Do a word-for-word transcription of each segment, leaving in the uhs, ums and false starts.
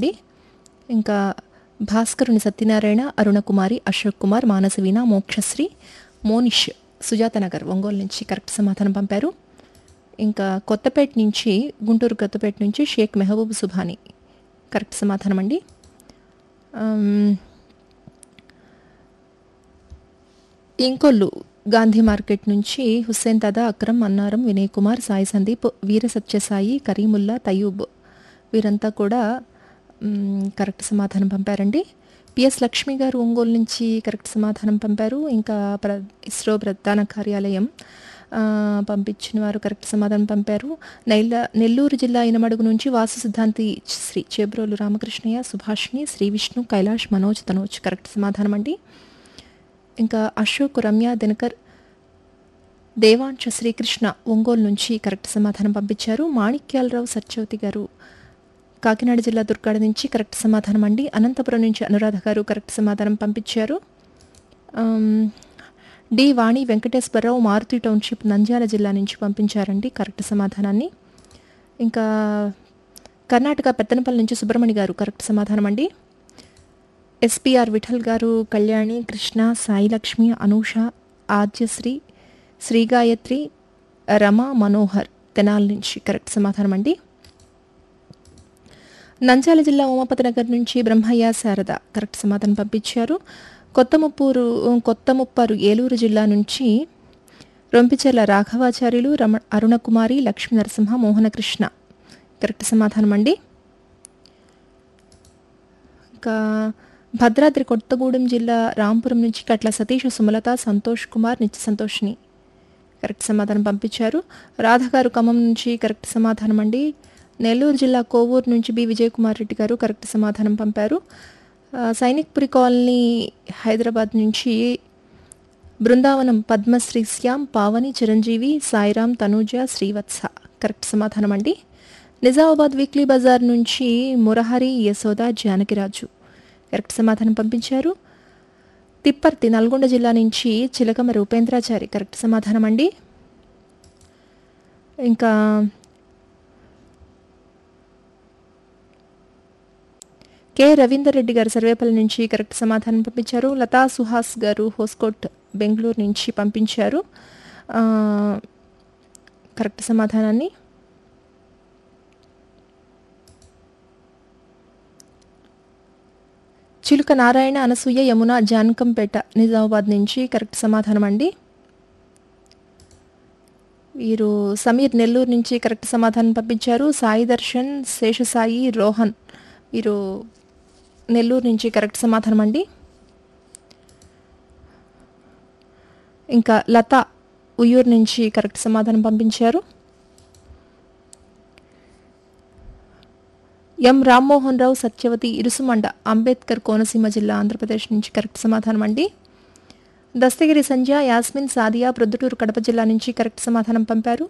అండి. ఇంకా భాస్కరుని సత్యనారాయణ, అరుణకుమారి, అశోక్ కుమార్, మానసవీణ, మోక్షశ్రీ, మోనిష్ సుజాత నగర్ ఒంగోలు నుంచి కరెక్ట్ సమాధానం పంపారు. ఇంకా కొత్తపేట నుంచి గుంటూరు కొత్తపేట నుంచి షేక్ మెహబూబ్ సుభాని కరెక్ట్ సమాధానం అండి. ఇంకొల్లు గాంధీ మార్కెట్ నుంచి హుస్సేన్ దాదా, అక్రమ్, అన్నారం, వినయ్ కుమార్, సాయి సందీప్, వీర సత్యసాయి, కరీముల్లా, తయూబ్ వీరంతా కూడా కరెక్ట్ సమాధానం పంపారండి. పిఎస్ లక్ష్మి గారు ఒంగోలు నుంచి కరెక్ట్ సమాధానం పంపారు. ఇంకా ప్ర ఇస్రో ప్రధాన కార్యాలయం పంపించిన వారు కరెక్ట్ సమాధానం పంపారు. నైల నెల్లూరు జిల్లా ఇనమడుగు నుంచి వాసు సిద్ధాంతి శ్రీ చేబ్రోలు రామకృష్ణయ్య, సుభాష్ని, శ్రీ విష్ణు, కైలాష్, మనోజ్, తనోజ్ కరెక్ట్ సమాధానం అండి. ఇంకా అశోక్, రమ్య, దినకర్, దేవాంశ శ్రీకృష్ణ ఒంగోలు నుంచి కరెక్ట్ సమాధానం పంపించారు. మాణిక్యాలరావు సత్యవతి గారు కాకినాడ జిల్లా దుర్గాడ నుంచి కరెక్ట్ సమాధానం అండి. అనంతపురం నుంచి అనురాధ గారు కరెక్ట్ సమాధానం పంపించారు. డి వాణి వెంకటేశ్వరరావు మారుతి టౌన్షిప్ నంద్యాల జిల్లా నుంచి పంపించారండి కరెక్ట్ సమాధానాన్ని. ఇంకా కర్ణాటక పెత్తనపల్లి నుంచి సుబ్రహ్మణ్య గారు కరెక్ట్ సమాధానం అండి. ఎస్పీఆర్ విఠల్ గారు కళ్యాణి, కృష్ణ, సాయిలక్ష్మి, అనూష, ఆద్యశ్రీ, శ్రీగాయత్రి, రమ, మనోహర్ తెనాల్ నుంచి కరెక్ట్ సమాధానం అండి. నంద్యాల జిల్లా ఉమాపతి నగర్ నుంచి బ్రహ్మయ్య, శారద కరెక్ట్ సమాధానం పంపించారు. కొత్త ముప్పూరు కొత్త ముప్పారు ఏలూరు జిల్లా నుంచి రొంపిచెర్ల రాఘవాచార్యులు, రమ అరుణకుమారి, లక్ష్మీ నరసింహ, మోహనకృష్ణ కరెక్ట్ సమాధానం అండి. ఇంకా భద్రాద్రి కొత్తగూడెం జిల్లా రాంపురం నుంచి కట్ల సతీష్, సుమలత, సంతోష్ కుమార్, నిత్య సంతోష్ని కరెక్ట్ సమాధానం పంపించారు. రాధగారు ఖమ్మం నుంచి కరెక్ట్ సమాధానం అండి. నెల్లూరు జిల్లా కోవూరు నుంచి బి విజయ్ కుమార్ రెడ్డి గారు కరెక్ట్ సమాధానం పంపారు. సైనిక్పురి కాలనీ హైదరాబాద్ నుంచి బృందావనం పద్మశ్రీ శ్యామ్, పావని, చిరంజీవి, సాయిరాం, తనూజ, శ్రీవత్స కరెక్ట్ సమాధానం అండి. నిజామాబాద్ వీక్లీ బజార్ నుంచి మురహరి, యశోద, జానకిరాజు కరెక్ట్ సమాధానం పంపించారు. తిప్పర్తి నల్గొండ జిల్లా నుంచి చిలకమరి ఉపేంద్రాచారి కరెక్ట్ సమాధానం అండి. ఇంకా కె రవీందర్ రెడ్డి గారు సర్వేపల్లి నుంచి కరెక్ట్ సమాధానం పంపించారు. లతా సుహాస్ గారు హోస్కోట్ బెంగళూరు నుంచి పంపించారు కరెక్ట్ సమాధానాన్ని. చిలుక నారాయణ, అనసూయ, యమున, జానకంపేట నిజామాబాద్ నుంచి కరెక్ట్ సమాధానం అండి. వీరు సమీర్ నెల్లూరు నుంచి కరెక్ట్ సమాధానం పంపించారు. సాయి దర్శన్, శేషసాయి, రోహన్ వీరు నెల్లూరు నుంచి కరెక్ట్ సమాధానం అండి. ఇంకా లత ఉయ్యూరు నుంచి కరెక్ట్ సమాధానం పంపించారు. ఎం రామ్మోహన్ రావు, సత్యవతి, ఇరుసుమండ, అంబేద్కర్ కోనసీమ జిల్లా ఆంధ్రప్రదేశ్ నుంచి కరెక్ట్ సమాధానం అండి. దస్తగిరి సంధ్య, యాస్మిన్, సాదియా ప్రొద్దుటూరు కడప జిల్లా నుంచి కరెక్ట్ సమాధానం పంపారు.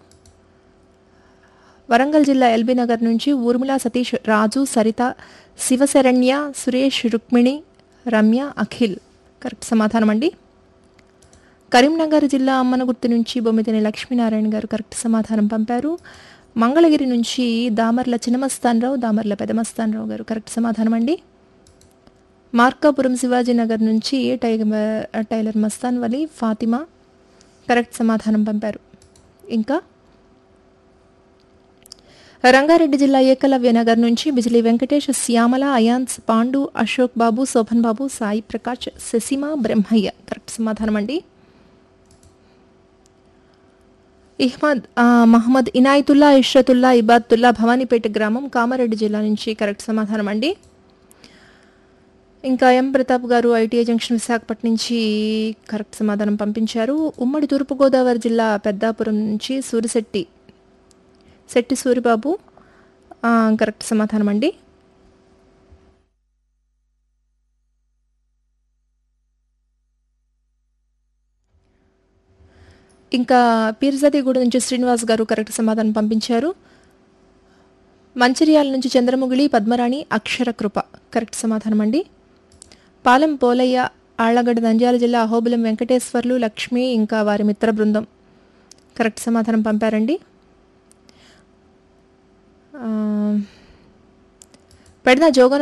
వరంగల్ జిల్లా ఎల్బీ నగర్ నుంచి ఊర్మిళ, సతీష్, రాజు, సరిత, శివశరణ్య, సురేష్, రుక్మిణి, రమ్య, అఖిల్ కరెక్ట్ సమాధానం అండి. కరీంనగర్ జిల్లా అమ్మనగుర్తి నుంచి బొమ్మిదిని లక్ష్మీనారాయణ గారు కరెక్ట్ సమాధానం పంపారు. మంగళగిరి నుంచి దామర్ల చిన్నమస్తానరావు, దామర్ల పెదమస్తానరావు గారు కరెక్ట్ సమాధానం అండి. మార్కాపురం శివాజీనగర్ నుంచి టైగర్ టైలర్ మస్తాన్ వలి, ఫాతిమా కరెక్ట్ సమాధానం పంపారు. ఇంకా రంగారెడ్డి జిల్లా ఏకలవ్య నగర్ నుంచి బిజిలీ వెంకటేష్, శ్యామల, అయాన్స్, పాండు, అశోక్ బాబు, శోభన్ బాబు, సాయి ప్రకాష్, శశిమ, బ్రహ్మయ్య కరెక్ట్ సమాధానం అండి. ఇహ్మద్ మహమ్మద్ ఇనాయతుల్లా, ఇష్రతుల్లా, ఇబాద్తుల్లా భవానీపేట గ్రామం కామారెడ్డి జిల్లా నుంచి కరెక్ట్ సమాధానం అండి. ఇంకా ఎం ప్రతాప్ గారు ఐటీఐ జంక్షన్ విశాఖపట్నం నుంచి కరెక్ట్ సమాధానం పంపించారు. ఉమ్మడి తూర్పుగోదావరి జిల్లా పెద్దాపురం నుంచి సూరిశెట్టి శెట్టి సూరిబాబు కరెక్ట్ సమాధానం అండి. ఇంకా పీర్జాదిగూడ నుంచి శ్రీనివాస్ గారు కరెక్ట్ సమాధానం పంపించారు. మంచిర్యాల నుంచి చంద్రముగిలి, పద్మరాణి, అక్షర కృప కరెక్ట్ సమాధానం అండి. పాలెం పోలయ్య, ఆళ్లగడ్డ నంద్యాల జిల్లా అహోబిలం వెంకటేశ్వర్లు, లక్ష్మి ఇంకా వారి మిత్ర బృందం కరెక్ట్ సమాధానం పంపారండి. పెడన జోగన